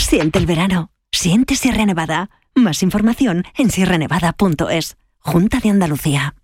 Siente el verano. Siente Sierra Nevada. Más información en sierranevada.es. Junta de Andalucía.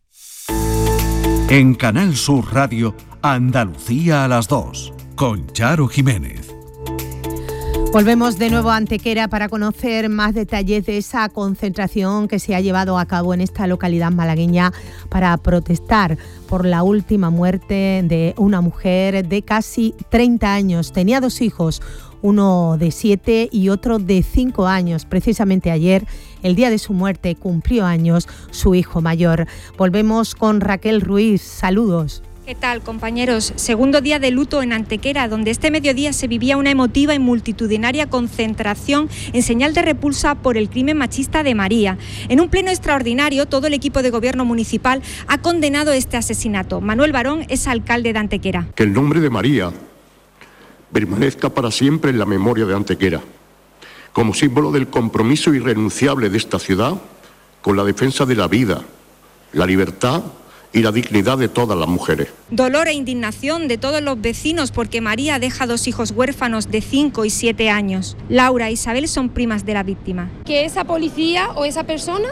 En Canal Sur Radio, Andalucía a las 2, con Charo Jiménez. Volvemos de nuevo a Antequera para conocer más detalles de esa concentración que se ha llevado a cabo en esta localidad malagueña para protestar por la última muerte de una mujer de casi 30 años. Tenía 2 hijos, uno de 7 y otro de 5 años. Precisamente ayer, el día de su muerte, cumplió años su hijo mayor. Volvemos con Raquel Ruiz. Saludos. ¿Qué tal, compañeros? Segundo día de luto en Antequera, donde este mediodía se vivía una emotiva y multitudinaria concentración en señal de repulsa por el crimen machista de María. En un pleno extraordinario, todo el equipo de gobierno municipal ha condenado este asesinato. Manuel Barón es alcalde de Antequera. Que el nombre de María permanezca para siempre en la memoria de Antequera, como símbolo del compromiso irrenunciable de esta ciudad con la defensa de la vida, la libertad y la dignidad de todas las mujeres. Dolor e indignación de todos los vecinos porque María deja 2 hijos huérfanos de 5 y 7 años. Laura e Isabel son primas de la víctima. Que esa policía o esa persona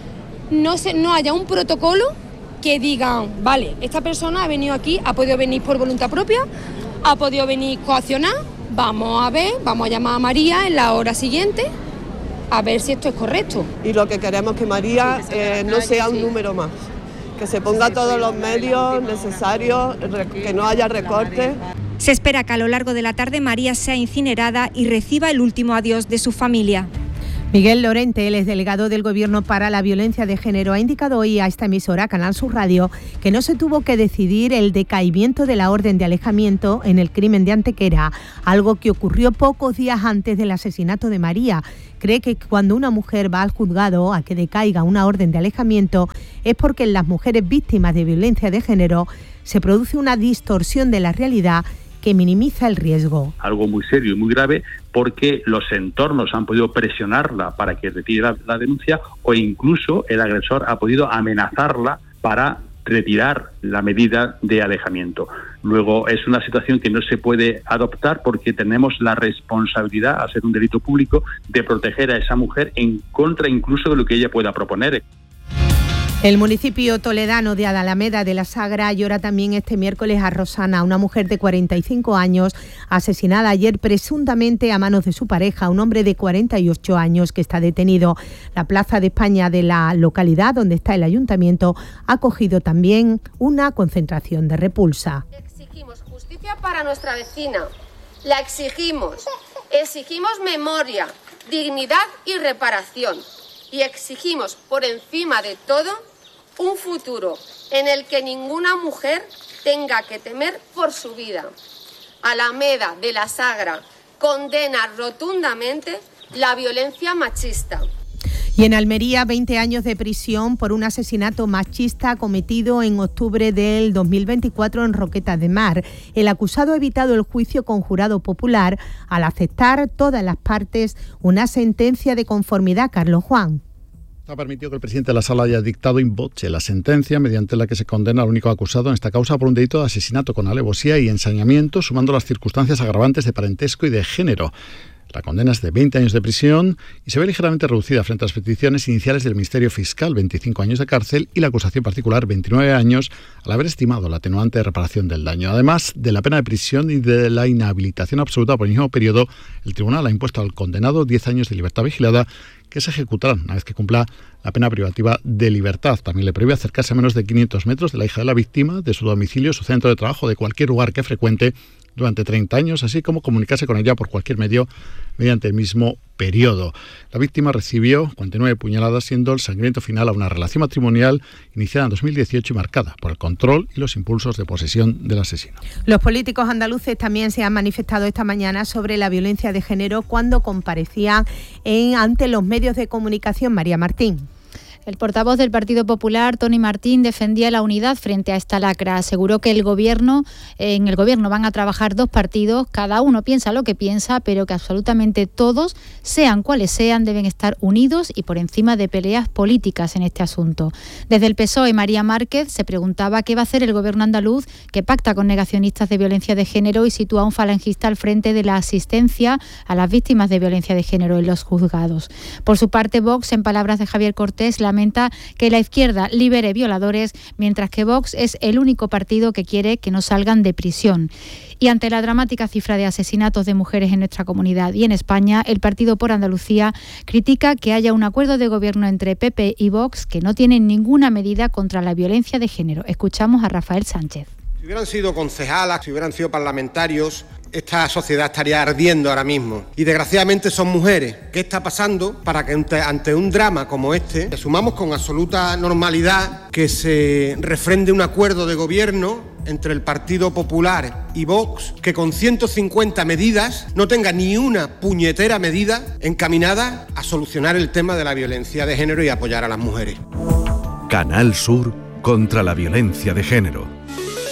no haya un protocolo que digan, vale, esta persona ha venido aquí, ha podido venir por voluntad propia, ha podido venir coaccionar, vamos a llamar a María en la hora siguiente a ver si esto es correcto. Y lo que queremos es que María no sea un número más. Que se ponga todos los medios necesarios, que no haya recortes. Se espera que a lo largo de la tarde María sea incinerada y reciba el último adiós de su familia. Miguel Lorente, el exdelegado del Gobierno para la Violencia de Género, ha indicado hoy a esta emisora, Canal Sur Radio, que no se tuvo que decidir el decaimiento de la orden de alejamiento en el crimen de Antequera, algo que ocurrió pocos días antes del asesinato de María. Cree que cuando una mujer va al juzgado a que decaiga una orden de alejamiento es porque en las mujeres víctimas de violencia de género se produce una distorsión de la realidad que minimiza el riesgo. Algo muy serio y muy grave porque los entornos han podido presionarla para que retire la denuncia o incluso el agresor ha podido amenazarla para retirar la medida de alejamiento. Luego es una situación que no se puede adoptar porque tenemos la responsabilidad, a ser un delito público, de proteger a esa mujer en contra incluso de lo que ella pueda proponer. El municipio toledano de Adalameda de la Sagra llora también este miércoles a Rosana, una mujer de 45 años, asesinada ayer presuntamente a manos de su pareja, un hombre de 48 años que está detenido. La Plaza de España de la localidad, donde está el ayuntamiento, ha acogido también una concentración de repulsa. Exigimos justicia para nuestra vecina, la exigimos memoria, dignidad y reparación. Y exigimos, por encima de todo, un futuro en el que ninguna mujer tenga que temer por su vida. Alameda de la Sagra condena rotundamente la violencia machista. Y en Almería, 20 años de prisión por un asesinato machista cometido en octubre del 2024 en Roquetas de Mar. El acusado ha evitado el juicio con jurado popular al aceptar todas las partes una sentencia de conformidad. Carlos Juan. Ha permitido que el presidente de la Sala haya dictado in voce la sentencia mediante la que se condena al único acusado en esta causa por un delito de asesinato con alevosía y ensañamiento, sumando las circunstancias agravantes de parentesco y de género. La condena es de 20 años de prisión y se ve ligeramente reducida frente a las peticiones iniciales del Ministerio Fiscal, 25 años de cárcel, y la acusación particular, 29 años, al haber estimado la atenuante de reparación del daño. Además de la pena de prisión y de la inhabilitación absoluta por el mismo periodo, el tribunal ha impuesto al condenado 10 años de libertad vigilada que se ejecutarán una vez que cumpla la pena privativa de libertad. También le prohíbe acercarse a menos de 500 metros de la hija de la víctima, de su domicilio, su centro de trabajo, de cualquier lugar que frecuente durante 30 años, así como comunicarse con ella por cualquier medio mediante el mismo periodo. La víctima recibió 49 puñaladas, siendo el sangriento final a una relación matrimonial iniciada en 2018 y marcada por el control y los impulsos de posesión del asesino. Los políticos andaluces también se han manifestado esta mañana sobre la violencia de género cuando comparecían ante los medios de comunicación. María Martín. El portavoz del Partido Popular, Toni Martín, defendía la unidad frente a esta lacra. Aseguró que en el gobierno van a trabajar dos partidos, cada uno piensa lo que piensa, pero que absolutamente todos, sean cuales sean, deben estar unidos y por encima de peleas políticas en este asunto. Desde el PSOE, María Márquez se preguntaba qué va a hacer el gobierno andaluz, que pacta con negacionistas de violencia de género y sitúa a un falangista al frente de la asistencia a las víctimas de violencia de género en los juzgados. Por su parte, Vox, en palabras de Javier Cortés, lamenta que la izquierda libere violadores, mientras que Vox es el único partido que quiere que no salgan de prisión. Y ante la dramática cifra de asesinatos de mujeres en nuestra comunidad y en España, el Partido por Andalucía critica que haya un acuerdo de gobierno entre PP y Vox que no tienen ninguna medida contra la violencia de género. Escuchamos a Rafael Sánchez. Si hubieran sido concejalas, si hubieran sido parlamentarios, esta sociedad estaría ardiendo ahora mismo. Y desgraciadamente son mujeres. ¿Qué está pasando para que ante un drama como este asumamos con absoluta normalidad que se refrende un acuerdo de gobierno entre el Partido Popular y Vox que con 150 medidas no tenga ni una puñetera medida encaminada a solucionar el tema de la violencia de género y apoyar a las mujeres? Canal Sur contra la violencia de género.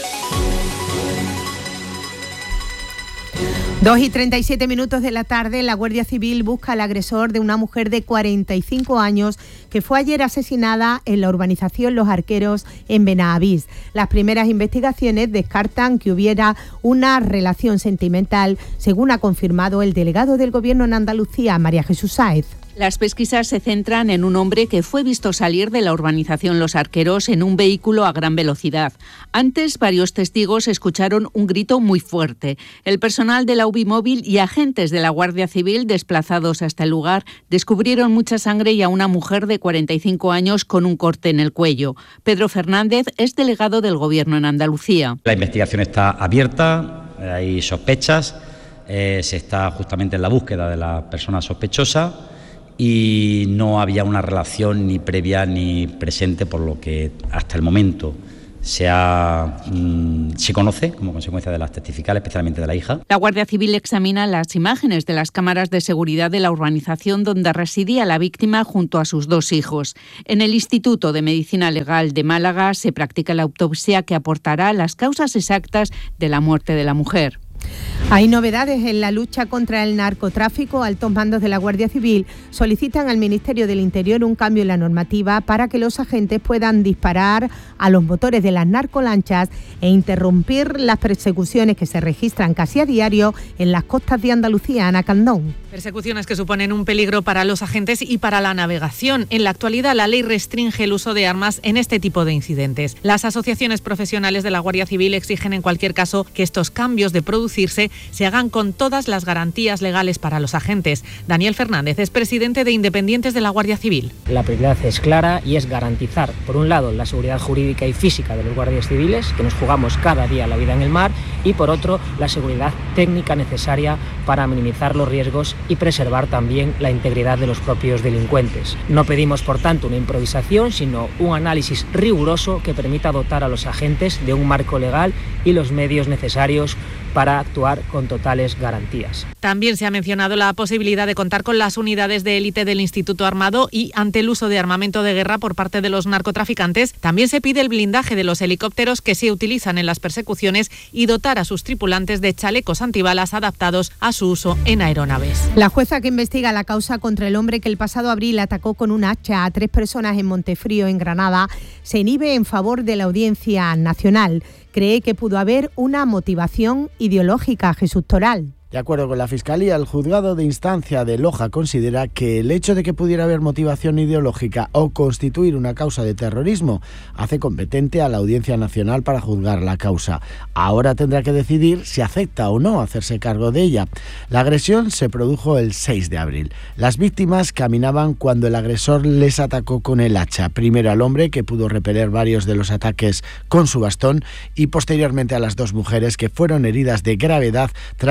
2:37 de la tarde, la Guardia Civil busca al agresor de una mujer de 45 años que fue ayer asesinada en la urbanización Los Arqueros en Benavís. Las primeras investigaciones descartan que hubiera una relación sentimental, según ha confirmado el delegado del Gobierno en Andalucía, María Jesús Sáez. Las pesquisas se centran en un hombre que fue visto salir de la urbanización Los Arqueros en un vehículo a gran velocidad. Antes, varios testigos escucharon un grito muy fuerte. El personal de la UBI móvil y agentes de la Guardia Civil desplazados hasta el lugar descubrieron mucha sangre y a una mujer de 45 años con un corte en el cuello. Pedro Fernández es delegado del Gobierno en Andalucía. La investigación está abierta, hay sospechas, se está justamente en la búsqueda de la persona sospechosa. Y no había una relación ni previa ni presente, por lo que hasta el momento se conoce como consecuencia de las testificales, especialmente de la hija. La Guardia Civil examina las imágenes de las cámaras de seguridad de la urbanización donde residía la víctima junto a sus dos hijos. En el Instituto de Medicina Legal de Málaga se practica la autopsia que aportará las causas exactas de la muerte de la mujer. Hay novedades en la lucha contra el narcotráfico. Altos mandos de la Guardia Civil solicitan al Ministerio del Interior un cambio en la normativa para que los agentes puedan disparar a los motores de las narcolanchas e interrumpir las persecuciones que se registran casi a diario en las costas de Andalucía. Ana Candón. Persecuciones que suponen un peligro para los agentes y para la navegación. En la actualidad, la ley restringe el uso de armas en este tipo de incidentes. Las asociaciones profesionales de la Guardia Civil exigen en cualquier caso que estos cambios de producirse se hagan con todas las garantías legales para los agentes. Daniel Fernández es presidente de Independientes de la Guardia Civil. La prioridad es clara y es garantizar, por un lado, la seguridad jurídica y física de los guardias civiles, que nos jugamos cada día la vida en el mar, y por otro, la seguridad técnica necesaria para minimizar los riesgos y preservar también la integridad de los propios delincuentes. No pedimos, por tanto, una improvisación, sino un análisis riguroso que permita dotar a los agentes de un marco legal y los medios necesarios para actuar con totales garantías. También se ha mencionado la posibilidad de contar con las unidades de élite del Instituto Armado y, ante el uso de armamento de guerra por parte de los narcotraficantes, también se pide el blindaje de los helicópteros que se utilizan en las persecuciones y dotar a sus tripulantes de chalecos antibalas adaptados a su uso en aeronaves. La jueza que investiga la causa contra el hombre que el pasado abril atacó con un hacha a 3 personas en Montefrío, en Granada, se inhibe en favor de la Audiencia Nacional. Cree que pudo haber una motivación ideológica. Jesús Toral. De acuerdo con la Fiscalía, el Juzgado de Instancia de Loja considera que el hecho de que pudiera haber motivación ideológica o constituir una causa de terrorismo hace competente a la Audiencia Nacional para juzgar la causa. Ahora tendrá que decidir si acepta o no hacerse cargo de ella. La agresión se produjo el 6 de abril. Las víctimas caminaban cuando el agresor les atacó con el hacha. Primero al hombre, que pudo repeler varios de los ataques con su bastón, y posteriormente a las 2 mujeres que fueron heridas de gravedad tras recibir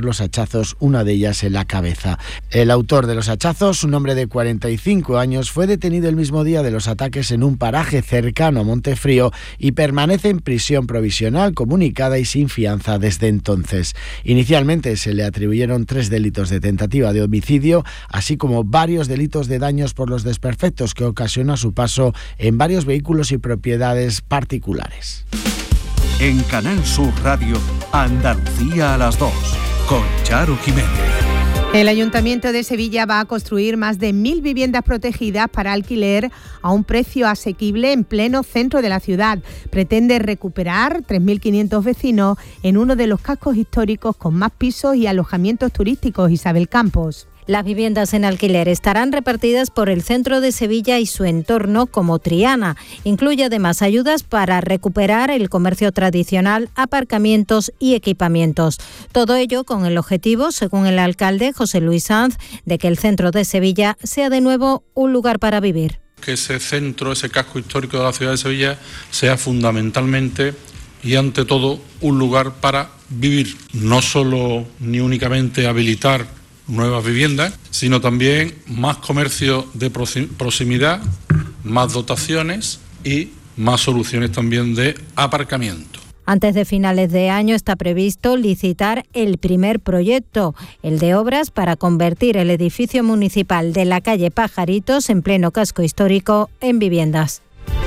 recibir los hachazos, una de ellas en la cabeza. El autor de los hachazos, un hombre de 45 años, fue detenido el mismo día de los ataques en un paraje cercano a Montefrío y permanece en prisión provisional comunicada y sin fianza desde entonces. Inicialmente se le atribuyeron 3 delitos de tentativa de homicidio, así como varios delitos de daños por los desperfectos que ocasionó a su paso en varios vehículos y propiedades particulares. En Canal Sur Radio, Andalucía a las 2, con Charo Jiménez. El Ayuntamiento de Sevilla va a construir más de 1.000 viviendas protegidas para alquiler a un precio asequible en pleno centro de la ciudad. Pretende recuperar 3.500 vecinos en uno de los cascos históricos con más pisos y alojamientos turísticos. Isabel Campos. Las viviendas en alquiler estarán repartidas por el centro de Sevilla y su entorno como Triana. Incluye además ayudas para recuperar el comercio tradicional, aparcamientos y equipamientos. Todo ello con el objetivo, según el alcalde José Luis Sanz, de que el centro de Sevilla sea de nuevo un lugar para vivir. Que ese centro, ese casco histórico de la ciudad de Sevilla sea fundamentalmente y ante todo un lugar para vivir. No solo ni únicamente habilitar nuevas viviendas, sino también más comercio de proximidad, más dotaciones y más soluciones también de aparcamiento. Antes de finales de año está previsto licitar el primer proyecto, el de obras para convertir el edificio municipal de la calle Pajaritos, en pleno casco histórico, en viviendas.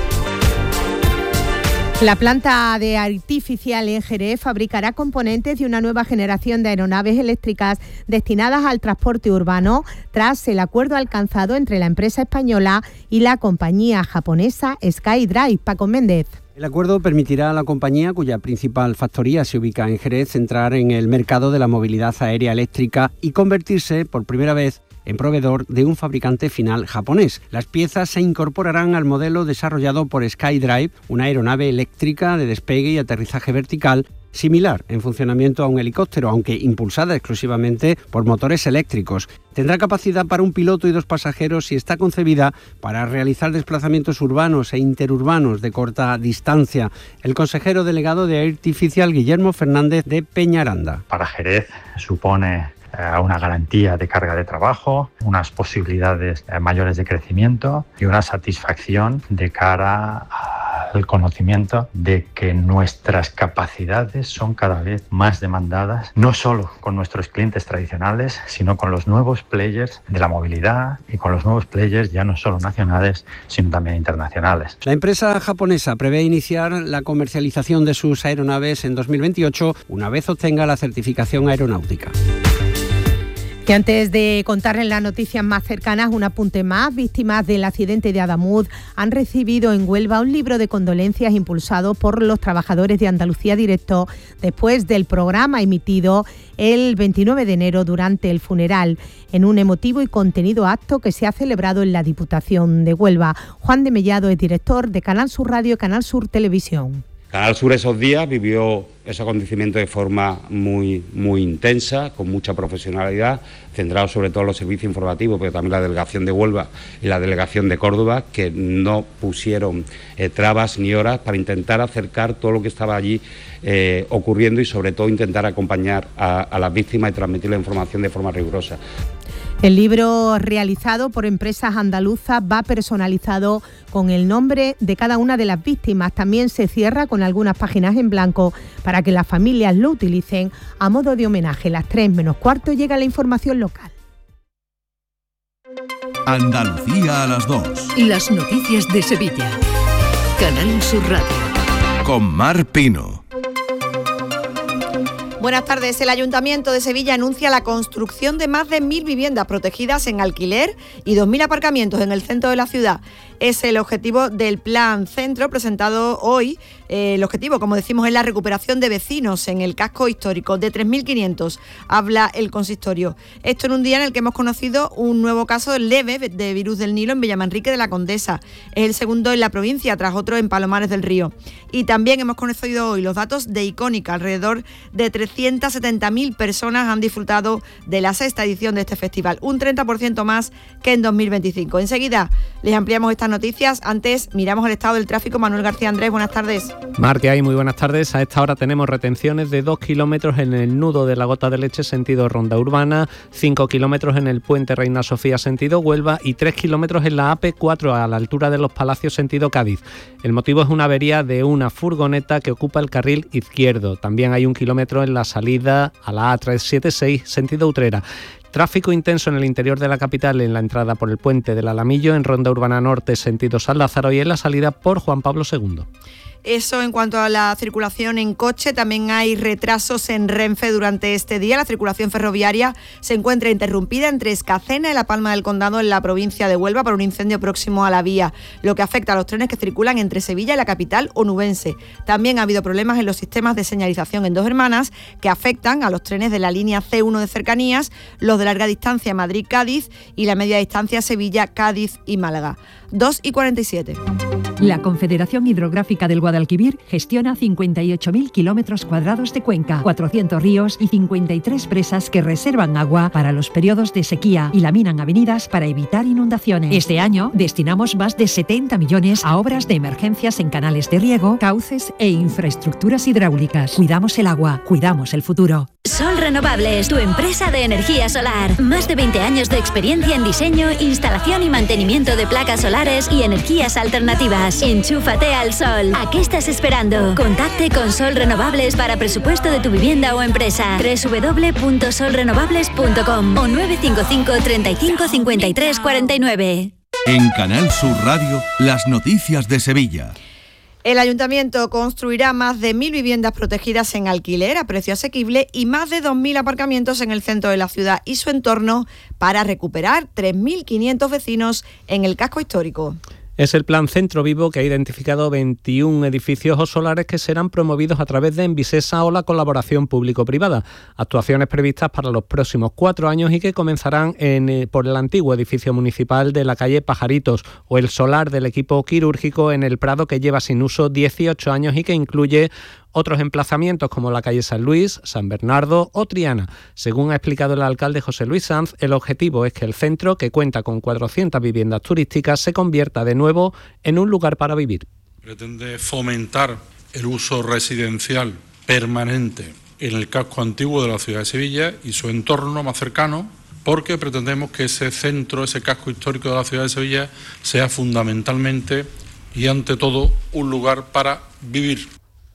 La planta de Artificial en Jerez fabricará componentes de una nueva generación de aeronaves eléctricas destinadas al transporte urbano tras el acuerdo alcanzado entre la empresa española y la compañía japonesa SkyDrive. Paco Méndez. El acuerdo permitirá a la compañía, cuya principal factoría se ubica en Jerez, entrar en el mercado de la movilidad aérea eléctrica y convertirse por primera vez en proveedor de un fabricante final japonés. Las piezas se incorporarán al modelo desarrollado por SkyDrive, una aeronave eléctrica de despegue y aterrizaje vertical, similar en funcionamiento a un helicóptero, aunque impulsada exclusivamente por motores eléctricos. Tendrá capacidad para un piloto y 2 pasajeros y está concebida para realizar desplazamientos urbanos e interurbanos de corta distancia. El consejero delegado de Artificial, Guillermo Fernández de Peñaranda. Para Jerez supone una garantía de carga de trabajo, unas posibilidades mayores de crecimiento y una satisfacción de cara al conocimiento de que nuestras capacidades son cada vez más demandadas, no solo con nuestros clientes tradicionales, sino con los nuevos players de la movilidad y con los nuevos players ya no solo nacionales, sino también internacionales. La empresa japonesa prevé iniciar la comercialización de sus aeronaves en 2028, una vez obtenga la certificación aeronáutica. Y antes de contarles las noticias más cercanas, un apunte más. Víctimas del accidente de Adamuz han recibido en Huelva un libro de condolencias impulsado por los trabajadores de Andalucía Directo después del programa emitido el 29 de enero durante el funeral, en un emotivo y contenido acto que se ha celebrado en la Diputación de Huelva. Juan de Mellado es director de Canal Sur Radio y Canal Sur Televisión. Canal Sur esos días vivió esos acontecimientos de forma muy intensa, con mucha profesionalidad, centrado sobre todo en los servicios informativos, pero también la delegación de Huelva y la delegación de Córdoba, que no pusieron trabas ni horas para intentar acercar todo lo que estaba allí ocurriendo y sobre todo intentar acompañar a las víctimas y transmitir la información de forma rigurosa. El libro, realizado por empresas andaluzas, va personalizado con el nombre de cada una de las víctimas. También se cierra con algunas páginas en blanco para que las familias lo utilicen a modo de homenaje. Las 3:15 llega la información local. Andalucía a las 2. Las noticias de Sevilla. Canal Sur Radio. Con Mar Pino. Buenas tardes. El Ayuntamiento de Sevilla anuncia la construcción de más de 1.000 viviendas protegidas en alquiler y 2.000 aparcamientos en el centro de la ciudad. Es el objetivo del Plan Centro presentado hoy. El objetivo, como decimos, es la recuperación de vecinos en el casco histórico. De 3.500 habla el consistorio. Esto en un día en el que hemos conocido un nuevo caso leve de virus del Nilo en Villamanrique de la Condesa. Es el segundo en la provincia, tras otro en Palomares del Río. Y también hemos conocido hoy los datos de Icónica. Alrededor de 300 170.000 personas han disfrutado de la sexta edición de este festival, un 30% más que en 2025. Enseguida les ampliamos estas noticias. Antes miramos el estado del tráfico. Manuel García Andrés, buenas tardes. Marte, hay muy buenas tardes. A esta hora tenemos retenciones de 2 kilómetros en el nudo de la Gota de Leche sentido Ronda Urbana, 5 kilómetros en el puente Reina Sofía sentido Huelva y 3 kilómetros en la AP4 a la altura de Los Palacios sentido Cádiz. El motivo es una avería de una furgoneta que ocupa el carril izquierdo. También hay 1 kilómetro en la salida a la A376 sentido Utrera. Tráfico intenso en el interior de la capital en la entrada por el puente del Alamillo, en Ronda Urbana Norte sentido San Lázaro y en la salida por Juan Pablo II. Eso en cuanto a la circulación en coche. También hay retrasos en Renfe durante este día. La circulación ferroviaria se encuentra interrumpida entre Escacena y La Palma del Condado en la provincia de Huelva por un incendio próximo a la vía, lo que afecta a los trenes que circulan entre Sevilla y la capital onubense. También ha habido problemas en los sistemas de señalización en Dos Hermanas que afectan a los trenes de la línea C1 de cercanías, los de larga distancia Madrid-Cádiz y la media distancia Sevilla-Cádiz y Málaga. 2:47. La Confederación Hidrográfica del Guadalquivir gestiona 58.000 kilómetros cuadrados de cuenca, 400 ríos y 53 presas que reservan agua para los periodos de sequía y laminan avenidas para evitar inundaciones. Este año destinamos más de 70 millones a obras de emergencias en canales de riego, cauces e infraestructuras hidráulicas. Cuidamos el agua, cuidamos el futuro. Sol Renovables, tu empresa de energía solar. Más de 20 años de experiencia en diseño, instalación y mantenimiento de placas solares y energías alternativas. Enchúfate al sol. ¿A qué estás esperando? Contacte con Sol Renovables para presupuesto de tu vivienda o empresa. www.solrenovables.com o 955 35 53 49. En Canal Sur Radio, las noticias de Sevilla. El Ayuntamiento construirá más de 1.000 viviendas protegidas en alquiler a precio asequible y más de 2.000 aparcamientos en el centro de la ciudad y su entorno para recuperar 3.500 vecinos en el casco histórico. Es el plan Centro Vivo, que ha identificado 21 edificios o solares que serán promovidos a través de Envisesa o la colaboración público-privada. Actuaciones previstas para los próximos 4 años y que comenzarán por el antiguo edificio municipal de la calle Pajaritos o el solar del equipo quirúrgico en el Prado, que lleva sin uso 18 años y que incluye otros emplazamientos como la calle San Luis, San Bernardo o Triana. Según ha explicado el alcalde José Luis Sanz, el objetivo es que el centro, que cuenta con 400 viviendas turísticas, se convierta de nuevo en un lugar para vivir. Pretende fomentar el uso residencial permanente en el casco antiguo de la ciudad de Sevilla y su entorno más cercano, porque pretendemos que ese centro, ese casco histórico de la ciudad de Sevilla, sea fundamentalmente y ante todo un lugar para vivir.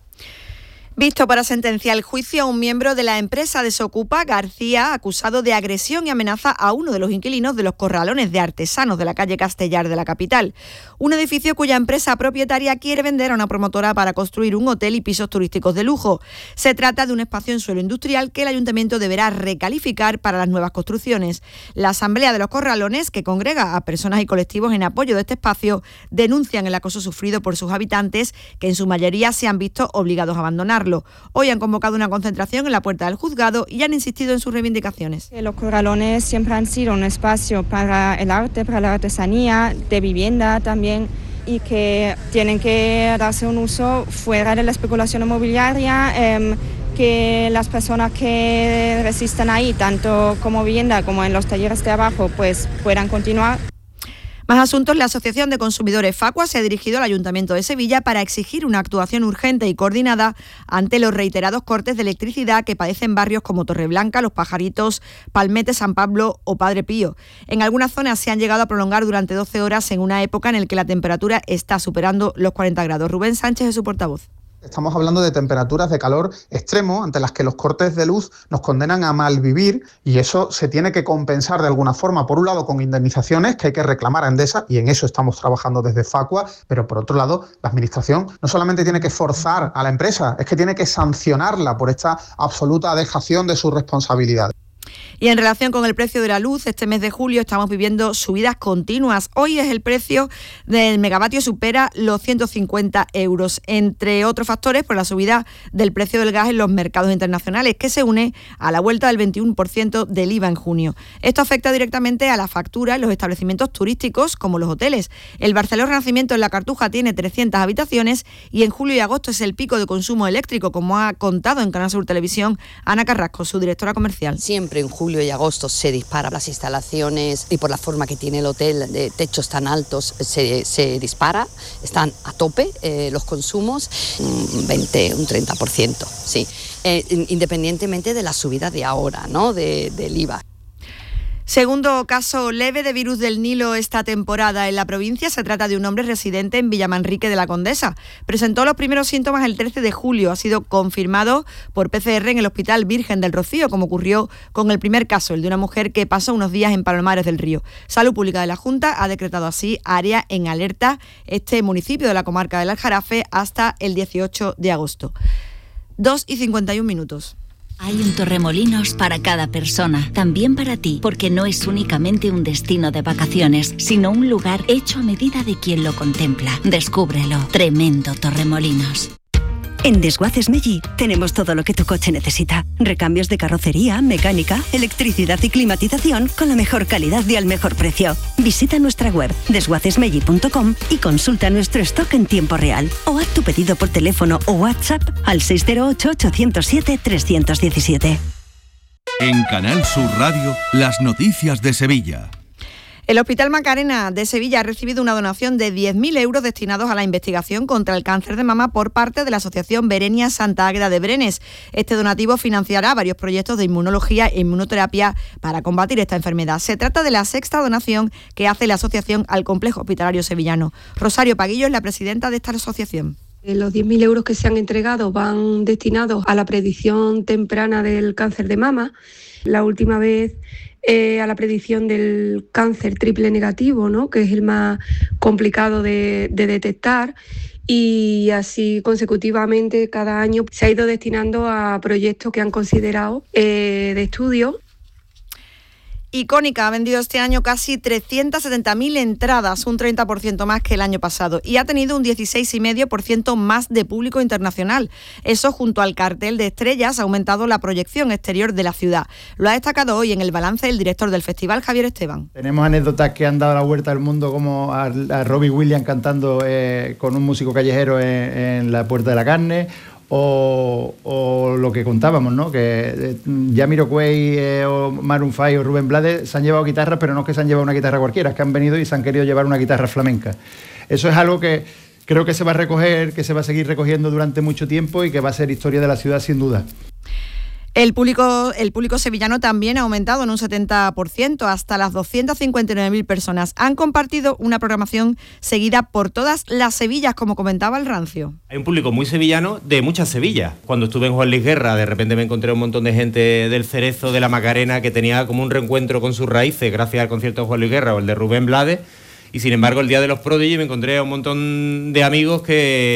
Visto para sentenciar el juicio a un miembro de la empresa Desocupa, García, acusado de agresión y amenaza a uno de los inquilinos de los corralones de artesanos de la calle Castellar de la capital. Un edificio cuya empresa propietaria quiere vender a una promotora para construir un hotel y pisos turísticos de lujo. Se trata de un espacio en suelo industrial que el ayuntamiento deberá recalificar para las nuevas construcciones. La Asamblea de los Corralones, que congrega a personas y colectivos en apoyo de este espacio, denuncian el acoso sufrido por sus habitantes, que en su mayoría se han visto obligados a abandonarlo. Hoy han convocado una concentración en la puerta del juzgado y han insistido en sus reivindicaciones. Los corralones siempre han sido un espacio para el arte, para la artesanía, de vivienda también, y que tienen que darse un uso fuera de la especulación inmobiliaria, que las personas que resisten ahí, tanto como vivienda como en los talleres de abajo, pues puedan continuar. Más asuntos. La Asociación de Consumidores Facua se ha dirigido al Ayuntamiento de Sevilla para exigir una actuación urgente y coordinada ante los reiterados cortes de electricidad que padecen barrios como Torreblanca, Los Pajaritos, Palmete, San Pablo o Padre Pío. En algunas zonas se han llegado a prolongar durante 12 horas en una época en la que la temperatura está superando los 40 grados. Rubén Sánchez es su portavoz. Estamos hablando de temperaturas de calor extremo ante las que los cortes de luz nos condenan a malvivir, y eso se tiene que compensar de alguna forma, por un lado con indemnizaciones que hay que reclamar a Endesa, y en eso estamos trabajando desde Facua, pero por otro lado la Administración no solamente tiene que forzar a la empresa, es que tiene que sancionarla por esta absoluta dejación de sus responsabilidades. Y en relación con el precio de la luz, este mes de julio estamos viviendo subidas continuas. Hoy el precio del megavatio supera los 150 euros, entre otros factores por la subida del precio del gas en los mercados internacionales, que se une a la vuelta del 21% del IVA en junio. Esto afecta directamente a la factura en los establecimientos turísticos, como los hoteles. El Barceló Renacimiento en La Cartuja tiene 300 habitaciones y en julio y agosto es el pico de consumo eléctrico, como ha contado en Canal Sur Televisión Ana Carrasco, su directora comercial. Siempre en julio y agosto se disparan las instalaciones y por la forma que tiene el hotel de techos tan altos se dispara, están a tope los consumos, un 20, un 30%, sí, independientemente de la subida de ahora, ¿no? del IVA. Segundo caso leve de virus del Nilo esta temporada en la provincia. Se trata de un hombre residente en Villamanrique de la Condesa. Presentó los primeros síntomas el 13 de julio. Ha sido confirmado por PCR en el Hospital Virgen del Rocío, como ocurrió con el primer caso, el de una mujer que pasó unos días en Palomares del Río. Salud Pública de la Junta ha decretado así área en alerta este municipio de la comarca del Aljarafe hasta el 18 de agosto. 2:51. Hay un Torremolinos para cada persona, también para ti, porque no es únicamente un destino de vacaciones, sino un lugar hecho a medida de quien lo contempla. Descúbrelo. Tremendo Torremolinos. En Desguaces Meggi tenemos todo lo que tu coche necesita. Recambios de carrocería, mecánica, electricidad y climatización con la mejor calidad y al mejor precio. Visita nuestra web desguacesmeggi.com y consulta nuestro stock en tiempo real. O haz tu pedido por teléfono o WhatsApp al 608-807-317. En Canal Sur Radio, las noticias de Sevilla. El Hospital Macarena de Sevilla ha recibido una donación de 10.000 euros destinados a la investigación contra el cáncer de mama por parte de la Asociación Berenia Santa Águeda de Brenes. Este donativo financiará varios proyectos de inmunología e inmunoterapia para combatir esta enfermedad. Se trata de la sexta donación que hace la asociación al complejo hospitalario sevillano. Rosario Paguillo es la presidenta de esta asociación. Los 10.000 euros que se han entregado van destinados a la predicción temprana del cáncer de mama. La última vez a la predicción del cáncer triple negativo, ¿no? Que es el más complicado de detectar, y así consecutivamente cada año se ha ido destinando a proyectos que han considerado de estudio. Icónica ha vendido este año casi 370.000 entradas, un 30% más que el año pasado, y ha tenido un 16,5% más de público internacional. Eso, junto al cartel de estrellas, ha aumentado la proyección exterior de la ciudad. Lo ha destacado hoy en el balance el director del festival, Javier Esteban. Tenemos anécdotas que han dado la vuelta al mundo, como a Robbie Williams cantando con un músico callejero en la Puerta de la Carne, o lo que contábamos, ¿no? Que Jamiroquai o Maroon 5 o Rubén Blades se han llevado guitarras, pero no es que se han llevado una guitarra cualquiera, es que han venido y se han querido llevar una guitarra flamenca. Eso es algo que creo que se va a recoger, que se va a seguir recogiendo durante mucho tiempo y que va a ser historia de la ciudad sin duda. El público sevillano también ha aumentado en un 70%, hasta las 259.000 personas. Han compartido una programación seguida por todas las Sevillas, como comentaba el Rancio. Hay un público muy sevillano de muchas Sevillas. Cuando estuve en Juan Luis Guerra, de repente me encontré un montón de gente del Cerezo, de la Macarena, que tenía como un reencuentro con sus raíces gracias al concierto de Juan Luis Guerra o el de Rubén Blades. Y sin embargo, el día de los Prodigy me encontré a un montón de amigos que